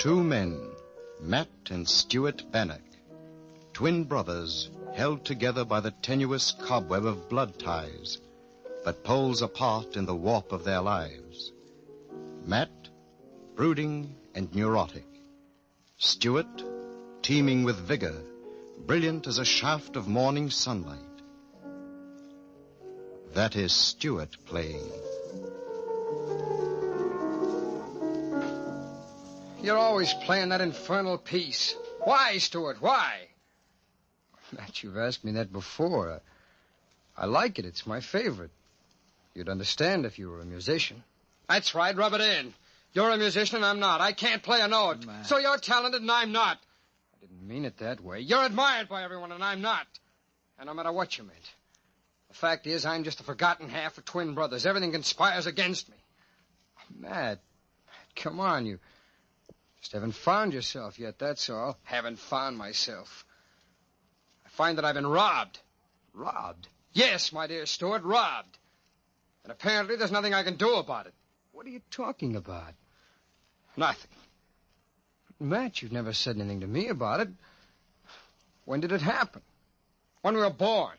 Two men, Matt and Stuart Bannock, twin brothers held together by the tenuous cobweb of blood ties, but poles apart in the warp of their lives. Matt, brooding and neurotic. Stuart, teeming with vigor, brilliant as a shaft of morning sunlight. That is Stuart playing. You're always playing that infernal piece. Why, Stuart, why? Matt, you've asked me that before. I like it. It's my favorite. You'd understand if you were a musician. That's right. Rub it in. You're a musician and I'm not. I can't play a note. Matt. So you're talented and I'm not. I didn't mean it that way. You're admired by everyone and I'm not. And no matter what you meant. The fact is, I'm just a forgotten half of twin brothers. Everything conspires against me. Matt, come on, you just haven't found yourself yet, that's all. Haven't found myself. I find that I've been robbed. Robbed? Yes, my dear Stuart, robbed. And apparently there's nothing I can do about it. What are you talking about? Nothing. Matt, you've never said anything to me about it. When did it happen? When we were born.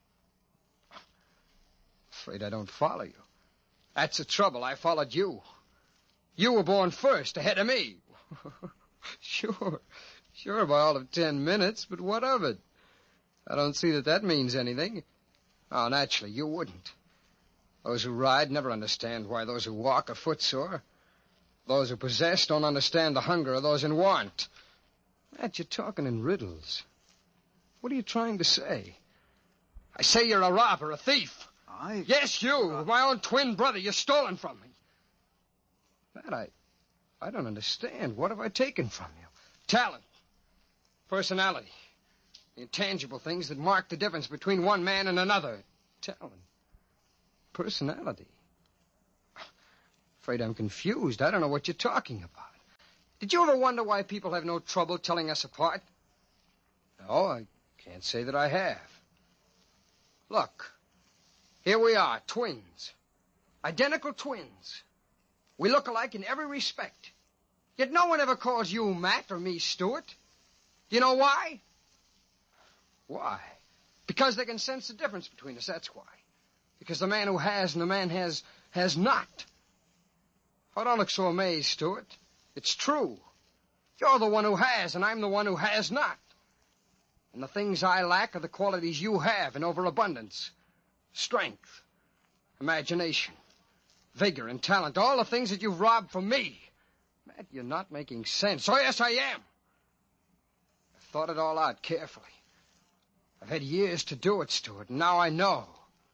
Afraid I don't follow you. That's the trouble. I followed you. You were born first, ahead of me. Sure, by all of 10 minutes, but what of it? I don't see that means anything. Oh, naturally, you wouldn't. Those who ride never understand why those who walk are footsore. Those who possess don't understand the hunger of those in want. Matt, you're talking in riddles. What are you trying to say? I say you're a robber, a thief. Yes, you, my own twin brother. You're stolen from me. Matt, I don't understand. What have I taken from you? Talent. Personality. The intangible things that mark the difference between one man and another. Talent. Personality. Afraid I'm confused. I don't know what you're talking about. Did you ever wonder why people have no trouble telling us apart? No, I can't say that I have. Look. Here we are, twins. Identical twins. We look alike in every respect. Yet no one ever calls you Matt or me Stuart. Do you know why? Why? Because they can sense the difference between us, that's why. Because the man who has and the man has not. Oh, don't look so amazed, Stuart. It's true. You're the one who has, and I'm the one who has not. And the things I lack are the qualities you have in overabundance. Strength, imagination, vigor, and talent. All the things that you've robbed from me. Matt, you're not making sense. Oh, yes, I am. I've thought it all out carefully. I've had years to do it, Stuart, and now I know.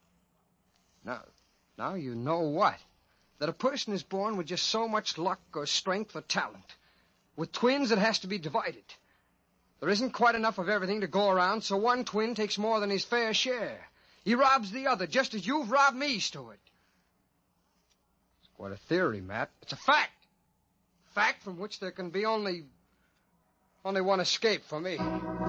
Now you know what? That a person is born with just so much luck or strength or talent. With twins, it has to be divided. There isn't quite enough of everything to go around, so one twin takes more than his fair share. He robs the other, just as you've robbed me, Stuart. It's quite a theory, Matt. It's a fact. Fact from which there can be only one escape for me.